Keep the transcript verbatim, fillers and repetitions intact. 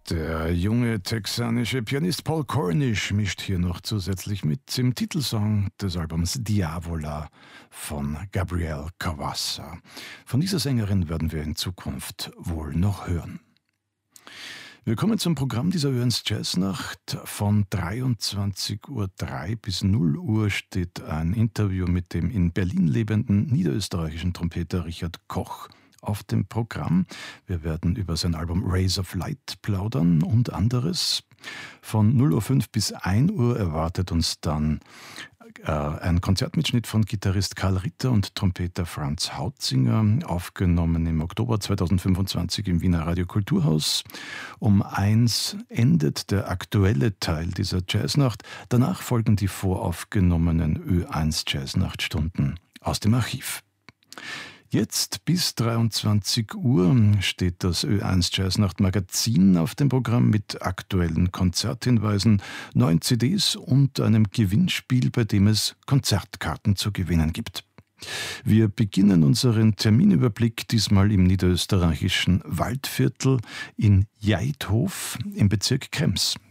Der junge texanische Pianist Paul Cornish mischt hier noch zusätzlich mit im Titelsong des Albums Diavola von Gabrielle Cavassa. Von dieser Sängerin werden wir in Zukunft wohl noch hören. Wir kommen zum Programm dieser Ö-eins Jazznacht. Von dreiundzwanzig Uhr drei bis null Uhr steht ein Interview mit dem in Berlin lebenden niederösterreichischen Trompeter Richard Koch auf dem Programm. Wir werden über sein Album Rays of Light plaudern und anderes. Von null Uhr fünf bis ein Uhr erwartet uns dann äh, ein Konzertmitschnitt von Gitarrist Karl Ritter und Trompeter Franz Hautzinger, aufgenommen im Oktober zweitausendfünfundzwanzig im Wiener Radio Kulturhaus. Um eins endet der aktuelle Teil dieser Jazznacht. Danach folgen die voraufgenommenen Ö-eins Jazznachtstunden aus dem Archiv. Jetzt bis dreiundzwanzig Uhr steht das Ö-eins Jazznacht Magazin auf dem Programm mit aktuellen Konzerthinweisen, neuen C Ds und einem Gewinnspiel, bei dem es Konzertkarten zu gewinnen gibt. Wir beginnen unseren Terminüberblick diesmal im niederösterreichischen Waldviertel in Jaidhof im Bezirk Krems.